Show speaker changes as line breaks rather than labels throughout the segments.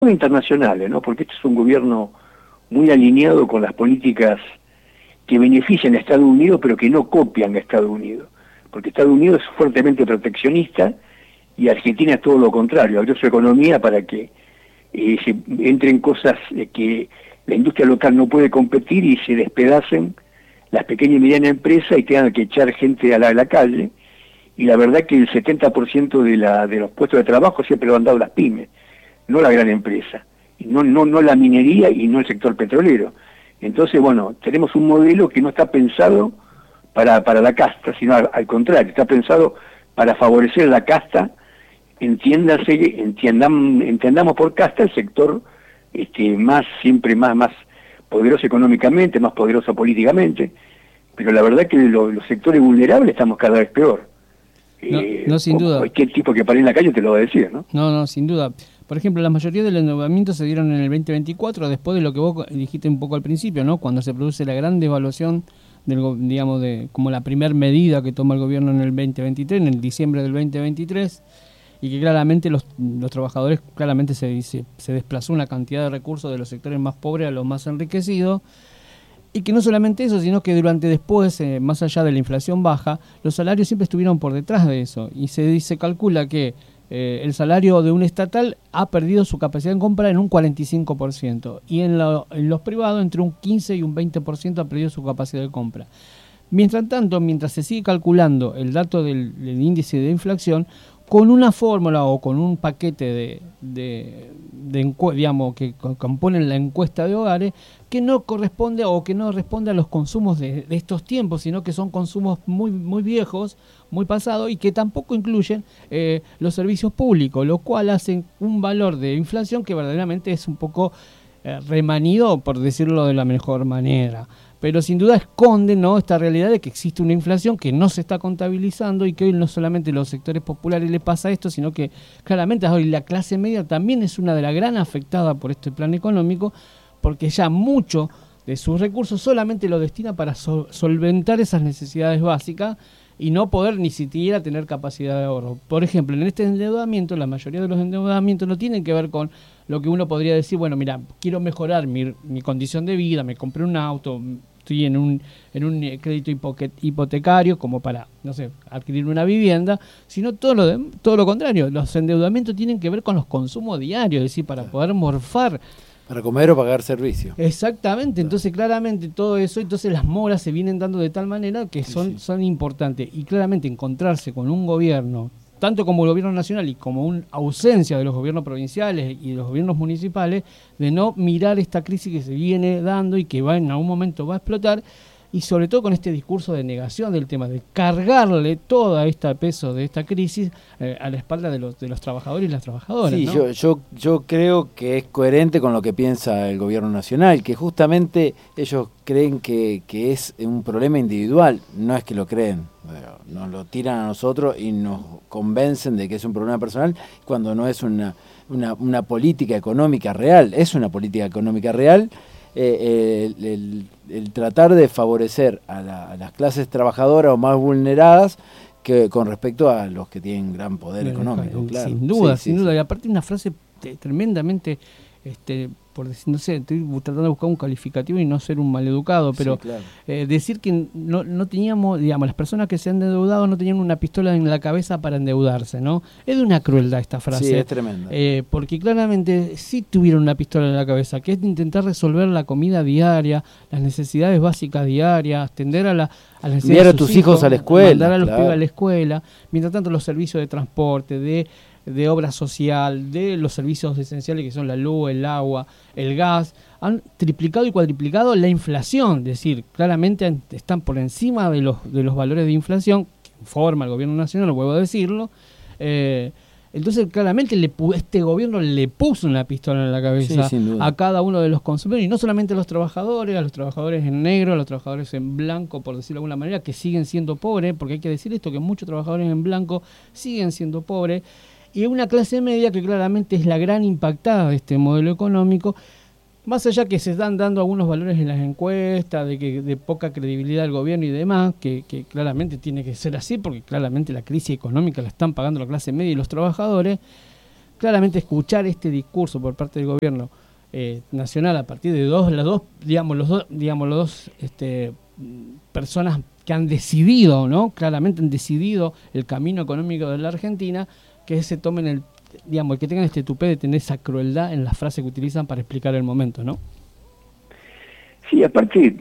internacionales, ¿no? Porque este es un gobierno muy alineado con las políticas que benefician a Estados Unidos, pero que no copian a Estados Unidos. Porque Estados Unidos es fuertemente proteccionista y Argentina es todo lo contrario, abrió su economía para que se entren cosas que la industria local no puede competir y se despedacen las pequeñas y medianas empresas y tengan que echar gente a la calle. Y la verdad que el 70% de los puestos de trabajo siempre lo han dado las pymes, no la gran empresa, y no la minería y no el sector petrolero. Entonces, bueno, tenemos un modelo que no está pensado para la casta, sino al contrario, está pensado para favorecer la casta. Entendamos por casta el sector siempre más poderoso económicamente, más poderoso políticamente, pero la verdad que los sectores vulnerables estamos cada vez peor.
No, sin duda.
Cualquier tipo que pare en la calle te lo va a decir, ¿no?
No, sin duda. Por ejemplo, la mayoría del endeudamiento se dieron en el 2024, después de lo que vos dijiste un poco al principio, ¿no? Cuando se produce la gran devaluación como la primer medida que toma el gobierno en el 2023, en el diciembre del 2023, y que claramente los trabajadores claramente se desplazó una cantidad de recursos de los sectores más pobres a los más enriquecidos. Y que no solamente eso, sino que después, más allá de la inflación baja, los salarios siempre estuvieron por detrás de eso. Y se calcula que el salario de un estatal ha perdido su capacidad de compra en un 45%. Y en los privados, entre un 15 y un 20% ha perdido su capacidad de compra. Mientras tanto, mientras se sigue calculando el dato del índice de inflación, con una fórmula o con un paquete que componen la encuesta de hogares, que no corresponde o que no responde a los consumos de estos tiempos, sino que son consumos muy, muy viejos, muy pasados, y que tampoco incluyen los servicios públicos, lo cual hacen un valor de inflación que verdaderamente es un poco remanido, por decirlo de la mejor manera. Pero sin duda esconde, ¿no?, esta realidad de que existe una inflación que no se está contabilizando y que hoy no solamente los sectores populares le pasa esto, sino que claramente hoy la clase media también es una de las gran afectadas por este plan económico, porque ya mucho de sus recursos solamente lo destina para solventar esas necesidades básicas y no poder ni siquiera tener capacidad de ahorro. Por ejemplo, en este endeudamiento, la mayoría de los endeudamientos no tienen que ver con lo que uno podría decir, bueno, mira, quiero mejorar mi condición de vida, me compré un auto, estoy en un crédito hipotecario como para, no sé, adquirir una vivienda, sino todo lo contrario. Los endeudamientos tienen que ver con los consumos diarios, es decir, para poder morfar.
Para comer o pagar servicio.
Exactamente, entonces claramente todo eso, entonces las moras se vienen dando de tal manera que son importantes. Y claramente encontrarse con un gobierno, tanto como el gobierno nacional y como una ausencia de los gobiernos provinciales y de los gobiernos municipales, de no mirar esta crisis que se viene dando y que en algún momento va a explotar, y sobre todo con este discurso de negación del tema, de cargarle todo este peso de esta crisis a la espalda de los trabajadores y las trabajadoras.
Sí,
¿no?
yo creo que es coherente con lo que piensa el gobierno nacional, que justamente ellos creen que es un problema individual, no es que lo creen, nos lo tiran a nosotros y nos convencen de que es un problema personal, cuando no es una política económica real. Es una política económica real. El tratar de favorecer a las clases trabajadoras o más vulneradas que con respecto a los que tienen gran poder económico, claro.
Sin duda. Y aparte una frase tremendamente, por decir, no sé, estoy tratando de buscar un calificativo y no ser un maleducado, pero
claro.
Decir que no teníamos, digamos, las personas que se han endeudado no tenían una pistola en la cabeza para endeudarse, ¿no? Es de una crueldad esta frase.
Sí, es tremenda.
Porque claramente sí tuvieron una pistola en la cabeza, que es de intentar resolver la comida diaria, las necesidades básicas diarias, atender a las necesidades
enviar a tus hijos a la escuela,
mandar a los pibes a la escuela, mientras tanto los servicios de transporte, de obra social, de los servicios esenciales que son la luz, el agua, el gas, han triplicado y cuadriplicado la inflación. Es decir, claramente están por encima de los valores de inflación que informa el gobierno nacional, lo vuelvo a decirlo. Entonces claramente este gobierno le puso una pistola en la cabeza a cada uno de los consumidores, y no solamente a los trabajadores en negro, a los trabajadores en blanco, por decirlo de alguna manera, que siguen siendo pobres, porque hay que decir esto, que muchos trabajadores en blanco siguen siendo pobres, y una clase media que claramente es la gran impactada de este modelo económico, más allá que se están dando algunos valores en las encuestas, de poca credibilidad del gobierno y demás, que claramente tiene que ser así, porque claramente la crisis económica la están pagando la clase media y los trabajadores. claramente escuchar este discurso por parte del gobierno nacional a partir de los dos personas que han decidido, ¿no? Claramente han decidido el camino económico de la Argentina, que se tomen el que tengan este tupé de tener esa crueldad en las frases que utilizan para explicar el momento, ¿no?
Sí, aparte,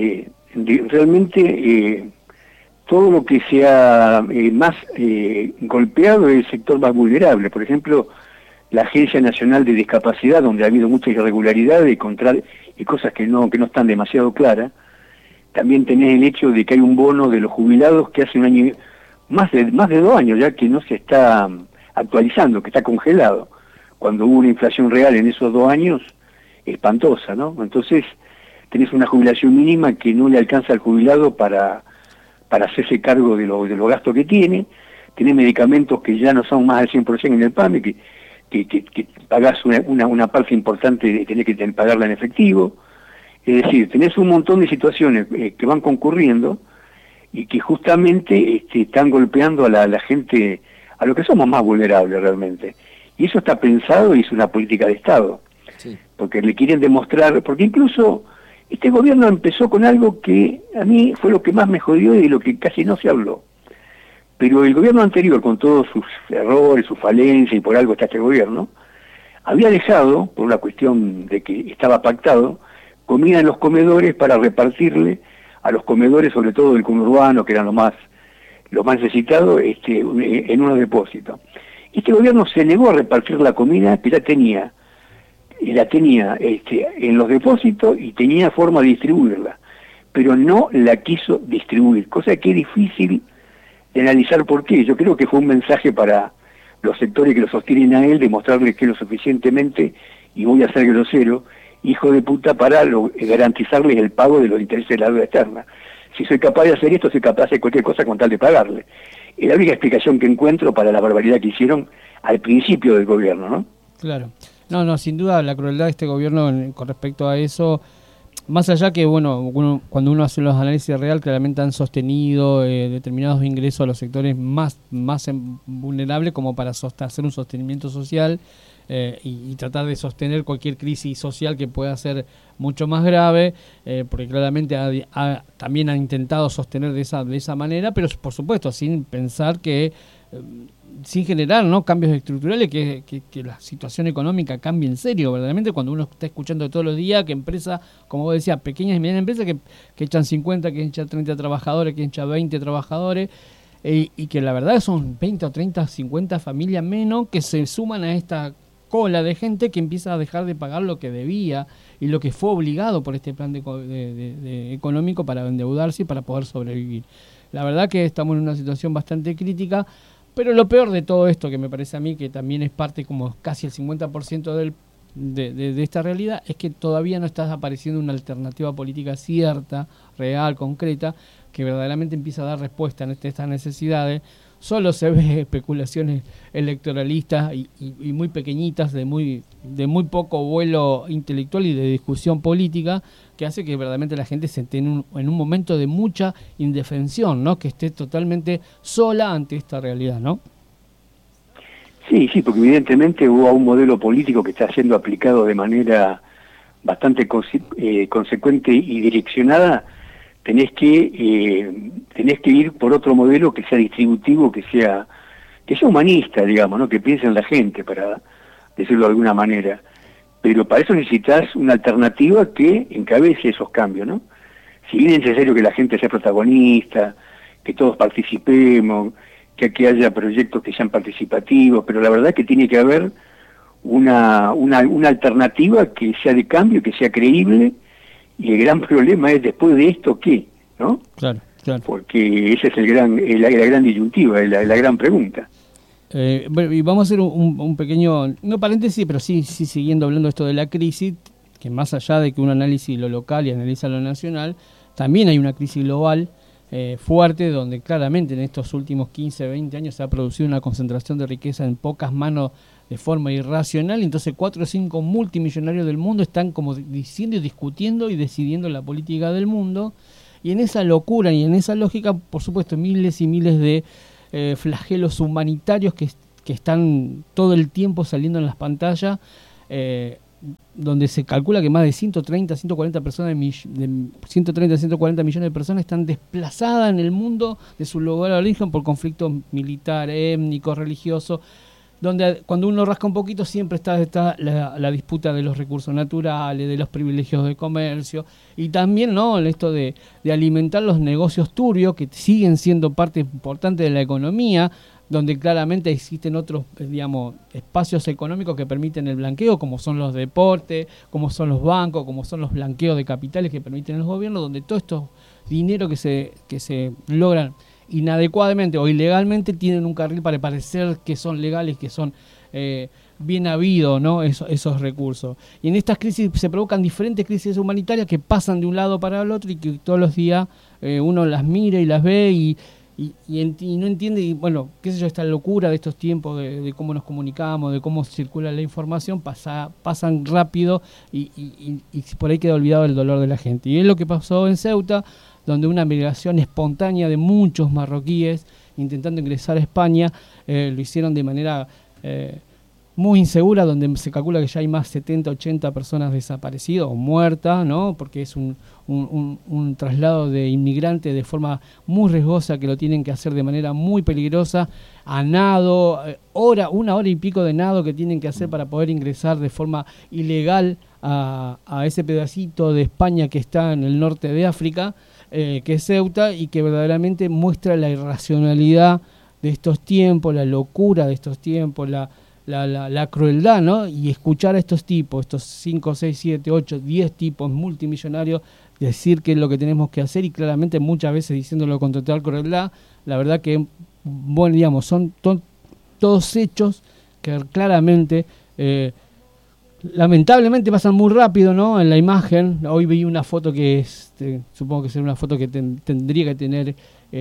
realmente todo lo que sea más golpeado es el sector más vulnerable. Por ejemplo, la Agencia Nacional de Discapacidad, donde ha habido muchas irregularidades y cosas que no están demasiado claras. También tenés el hecho de que hay un bono de los jubilados que hace un año, más de 2 años ya, que no se está actualizando, que está congelado, cuando hubo una inflación real en esos 2 años espantosa, ¿no? Entonces tenés una jubilación mínima que no le alcanza al jubilado para hacerse cargo de los gastos que tiene. Tenés medicamentos que ya no son más del 100% en el PAMI, que pagás una parte importante de tener que pagarla en efectivo. Es decir, tenés un montón de situaciones que van concurriendo y que justamente están golpeando a la gente, a lo que somos más vulnerables realmente. Y eso está pensado y es una política de Estado. Sí. Porque le quieren demostrar, porque incluso este gobierno empezó con algo que a mí fue lo que más me jodió y de lo que casi no se habló. Pero el gobierno anterior, con todos sus errores, sus falencias, y por algo está este gobierno, había dejado, por una cuestión de que estaba pactado, comida en los comedores para repartirle a los comedores, sobre todo del conurbano, que eran lo más necesitado, en unos depósitos. Este gobierno se negó a repartir la comida que ya tenía, en los depósitos y tenía forma de distribuirla, pero no la quiso distribuir, cosa que es difícil de analizar por qué. Yo creo que fue un mensaje para los sectores que lo sostienen a él, demostrarles que es lo suficientemente, y voy a ser grosero, hijo de puta, para garantizarles el pago de los intereses de la deuda externa. Si soy capaz de hacer esto, soy capaz de hacer cualquier cosa con tal de pagarle. Es la única explicación que encuentro para la barbaridad que hicieron al principio del gobierno, ¿no?
Claro. No, sin duda la crueldad de este gobierno con respecto a eso, más allá que, cuando uno hace los análisis real, claramente han sostenido determinados ingresos a los sectores más vulnerables como para hacer un sostenimiento social y tratar de sostener cualquier crisis social que pueda ser mucho más grave, porque claramente también han intentado sostener de esa manera, pero por supuesto sin pensar que sin generar, ¿no?, cambios estructurales, que la situación económica cambie en serio. Verdaderamente, cuando uno está escuchando todos los días que empresas, como vos decías, pequeñas y medianas empresas que echan 50, que echan 30 trabajadores, que echan 20 trabajadores, y que la verdad son 20 o 30, 50 familias menos que se suman a esta cola de gente que empieza a dejar de pagar lo que debía y lo que fue obligado por este plan de económico para endeudarse y para poder sobrevivir. La verdad que estamos en una situación bastante crítica, pero lo peor de todo esto, que me parece a mí que también es parte, como casi el 50% de esta realidad, es que todavía no está apareciendo una alternativa política cierta, real, concreta, que verdaderamente empieza a dar respuesta a estas necesidades. Solo se ve especulaciones electoralistas y muy pequeñitas, de muy poco vuelo intelectual y de discusión política, que hace que verdaderamente la gente se esté en un momento de mucha indefensión, ¿no?, que esté totalmente sola ante esta realidad, ¿no?
Sí, porque evidentemente hubo un modelo político que está siendo aplicado de manera bastante consecuente y direccionada. Tenés que ir por otro modelo que sea distributivo, que sea humanista, digamos, ¿no?, que piense en la gente, para decirlo de alguna manera. Pero para eso necesitas una alternativa que encabece esos cambios, ¿no? Si bien es necesario que la gente sea protagonista, que todos participemos, que haya proyectos que sean participativos, pero la verdad es que tiene que haber una alternativa que sea de cambio, que sea creíble. Y el gran problema es, después de esto, ¿qué? ¿No? Claro. Porque esa es la gran disyuntiva, la gran pregunta.
Y vamos a hacer un pequeño, no paréntesis, pero sí siguiendo hablando de esto de la crisis, que más allá de que uno analiza lo local y analiza lo nacional, también hay una crisis global fuerte, donde claramente en estos últimos 15, 20 años se ha producido una concentración de riqueza en pocas manos de forma irracional. Entonces 4 o 5 multimillonarios del mundo están como diciendo y discutiendo y decidiendo la política del mundo, y en esa locura y en esa lógica, por supuesto, miles y miles de flagelos humanitarios que que están todo el tiempo saliendo en las pantallas, donde se calcula que más de 140 millones de personas están desplazadas en el mundo de su lugar de origen por conflictos militares, étnicos, religiosos, donde cuando uno rasca un poquito siempre está la disputa de los recursos naturales, de los privilegios de comercio, y también, ¿no?, esto de alimentar los negocios turbios que siguen siendo parte importante de la economía, donde claramente existen otros, digamos, espacios económicos que permiten el blanqueo, como son los deportes, como son los bancos, como son los blanqueos de capitales que permiten los gobiernos, donde todos estos dineros que se logran inadecuadamente o ilegalmente tienen un carril para parecer que son legales, que son bien habidos, ¿no?, esos recursos. Y en estas crisis se provocan diferentes crisis humanitarias que pasan de un lado para el otro y que todos los días uno las mira y las ve y no entiende, y bueno, qué sé yo, esta locura de estos tiempos, de cómo nos comunicamos, de cómo circula la información, pasan rápido y por ahí queda olvidado el dolor de la gente. Y es lo que pasó en Ceuta, donde una migración espontánea de muchos marroquíes intentando ingresar a España, lo hicieron de manera muy insegura, donde se calcula que ya hay más 70, 80 personas desaparecidas o muertas, ¿no?, porque es un traslado de inmigrantes de forma muy riesgosa, que lo tienen que hacer de manera muy peligrosa, a nado, una hora y pico de nado que tienen que hacer para poder ingresar de forma ilegal a ese pedacito de España que está en el norte de África, que es Ceuta, y que verdaderamente muestra la irracionalidad de estos tiempos, la locura de estos tiempos, la crueldad, ¿no? Y escuchar a estos tipos, estos 5, 6, 7, 8, 10 tipos multimillonarios decir qué es lo que tenemos que hacer, y claramente muchas veces diciéndolo con total crueldad, la verdad que, bueno, digamos, son todos hechos que claramente, lamentablemente pasan muy rápido, ¿no?, en la imagen. Hoy vi una foto que supongo que será una foto que tendría que tener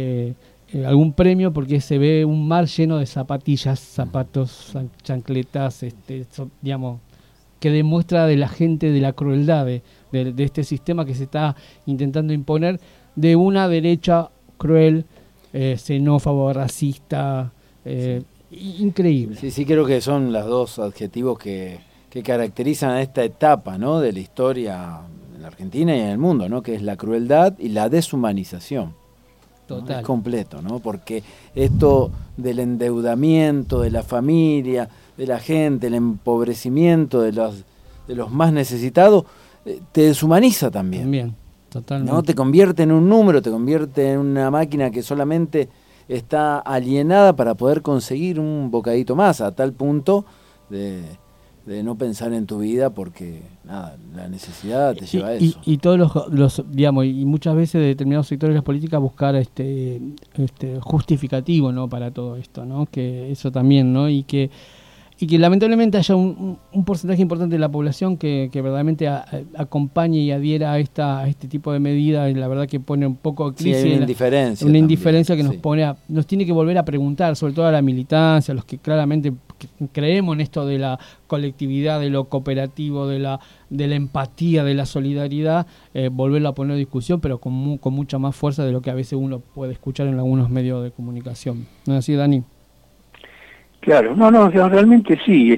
algún premio, porque se ve un mar lleno de zapatillas, zapatos, chancletas, digamos, que demuestra de la gente, de la crueldad de este sistema que se está intentando imponer, de una derecha cruel, xenófobo, racista, increíble.
Sí, creo que son los dos adjetivos que caracterizan a esta etapa, ¿no?, de la historia en la Argentina y en el mundo, ¿no?, que es la crueldad y la deshumanización.
Total.
Es completo, ¿no? Porque esto del endeudamiento de la familia, de la gente, el empobrecimiento de los más necesitados, te deshumaniza también.
También, totalmente.
¿No? Te convierte en un número, te convierte en una máquina que solamente está alienada para poder conseguir un bocadito más, a tal punto de no pensar en tu vida, porque nada, la necesidad te lleva a eso.
Y todos los digamos, y muchas veces de determinados sectores de la política buscar justificativo, ¿no?, para todo esto, ¿no?, que eso también, ¿no?, y que lamentablemente haya un porcentaje importante de la población que verdaderamente acompañe y adhiera a este tipo de medidas, y la verdad que pone un poco de crisis.
Sí, hay una indiferencia.
Una indiferencia que
sí.
nos tiene que volver a preguntar, sobre todo a la militancia, a los que claramente creemos en esto de la colectividad, de lo cooperativo, de la empatía, de la solidaridad, volverlo a poner en discusión, pero con mucha más fuerza de lo que a veces uno puede escuchar en algunos medios de comunicación. ¿No es así, Dani?
Claro, no, realmente sí.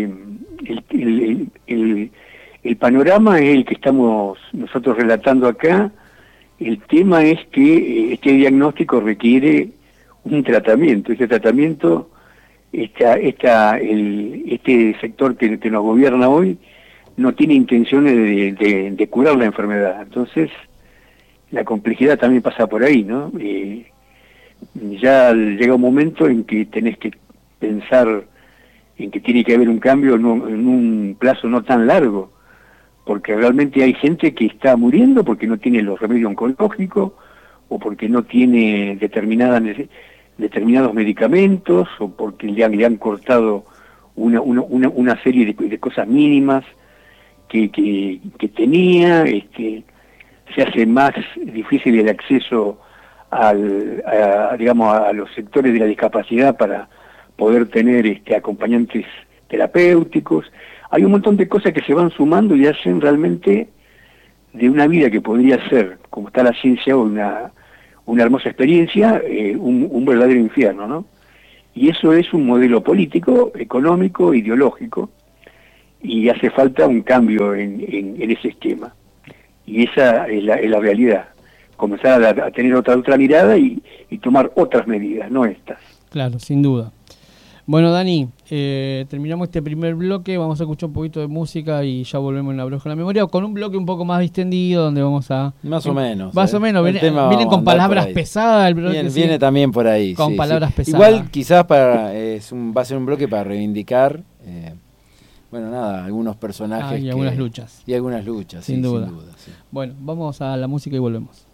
El panorama es el que estamos nosotros relatando acá. El tema es que este diagnóstico requiere un tratamiento. Este tratamiento, este sector que nos gobierna hoy no tiene intenciones de curar la enfermedad. Entonces, la complejidad también pasa por ahí, ¿no? Ya llega un momento en que tenés que pensar en que tiene que haber un cambio en un plazo no tan largo, porque realmente hay gente que está muriendo porque no tiene los remedios oncológicos, o porque no tiene determinados medicamentos, o porque le han cortado una serie de cosas mínimas que tenía. Se hace más difícil el acceso a los sectores de la discapacidad para poder tener acompañantes terapéuticos. Hay un montón de cosas que se van sumando y hacen realmente de una vida que podría ser, como está la ciencia hoy, una hermosa experiencia, un verdadero infierno, ¿no? Y eso es un modelo político, económico, ideológico, y hace falta un cambio en ese esquema. Y esa es la realidad. Comenzar a tener otra mirada y tomar otras medidas, no estas.
Claro, sin duda. Bueno, Dani, terminamos este primer bloque, vamos a escuchar un poquito de música y ya volvemos en La Bruja de la Memoria, con un bloque un poco más distendido, donde vamos a...
Más o menos.
Más o menos, vienen con palabras pesadas. El bloque,
viene también por ahí.
Con palabras pesadas.
Igual quizás va a ser un bloque para reivindicar, algunos personajes.
Y algunas luchas.
Y algunas luchas,
sin duda.
Sí.
Bueno, vamos a la música y volvemos.